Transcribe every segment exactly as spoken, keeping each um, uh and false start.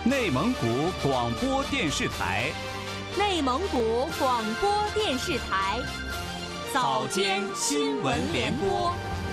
内蒙古广播电视台， 内蒙古广播电视台，早间新闻联播。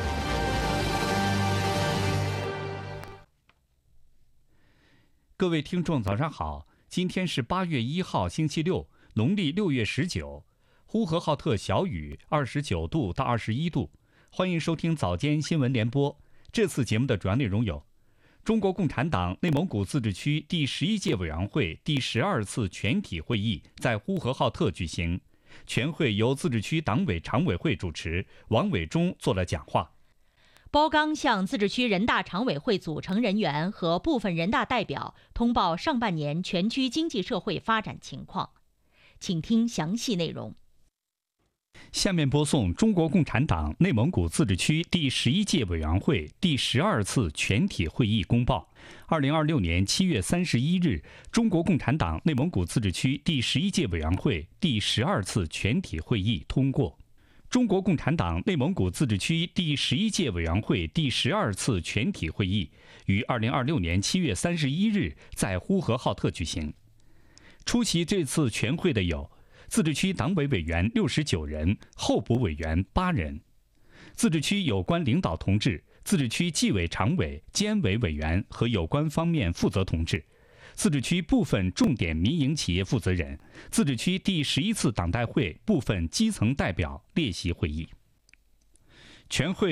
各位听众，早上好！今天是八月一号，星期六，农历六月十九。呼和浩特小雨，二十九度到二十一度。欢迎收听早间新闻联播。这次节目的主要内容有：中国共产党内蒙古自治区第十一届委员会第十二次全体会议在呼和浩特举行，全会由自治区党委常委会主持，王伟忠做了讲话。 包钢向自治区人大常委会组成人员和部分人大代表通报上半年全区经济社会发展情况，请听详细内容。 下面播送中国共产党内蒙古自治区第十一届委员会第十二次全体会议公报。二零二六年七月三十一日，中国共产党内蒙古自治区第十一届委员会第十二次全体会议通过。中国共产党内蒙古自治区第十一届委员会第十二次全体会议于二零二六年七月三十一日在呼和浩特举行。出席这次全会的有自治区党委委员六十九人，候补委员八人；自治区有关领导同志、自治区纪委常委、监委委员和有关方面负责同志；自治区部分重点民营企业负责人；自治区第十一次党代会部分基层代表列席会议。全会